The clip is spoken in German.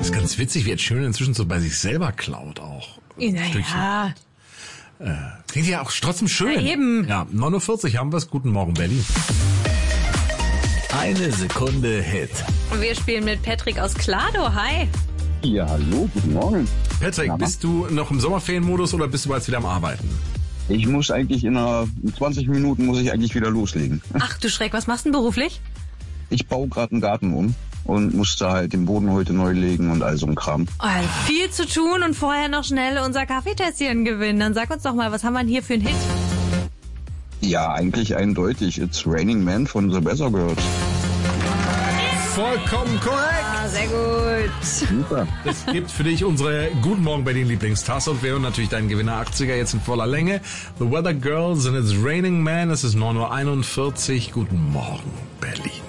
ist ganz witzig, wie Ed Sheeran inzwischen so bei sich selber klaut auch. Naja. Klingt ja auch trotzdem schön. Ja, eben. Ja, 9:40 haben wir's. Guten Morgen, Berlin. Eine Sekunde Hit. Und wir spielen mit Patrick aus Klado. Hi. Ja, hallo, guten Morgen. Patrick, bist du noch im Sommerferienmodus oder bist du bereits wieder am Arbeiten? Ich muss eigentlich in 20 Minuten muss ich eigentlich wieder loslegen. Ach du Schreck, was machst du denn beruflich? Ich baue gerade einen Garten um und musste halt den Boden heute neu legen und all so ein Kram. Oh, viel zu tun und vorher noch schnell unser Kaffeetässchen gewinnen. Dann sag uns doch mal, was haben wir denn hier für einen Hit? Ja, eigentlich eindeutig. It's Raining Man von The Weather Girls. Vollkommen korrekt. Ah, sehr gut. Super. Es gibt für dich unsere Guten Morgen Berlin Lieblingstasse und wir hören natürlich deinen Gewinner 80er jetzt in voller Länge. The Weather Girls and It's Raining Man. Es ist 9:41 Uhr. Guten Morgen Berlin.